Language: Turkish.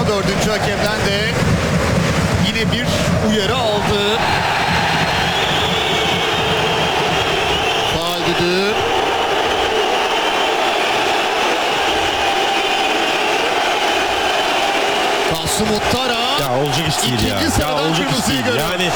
Ama dördüncü hakemden de yine bir uyarı aldı. Faul düdüğü. Kasım Muhtara Ya olacak iş değil ya. İkinci Ya sıradan olacak iş kırmızıyı değil. görüyor. Yani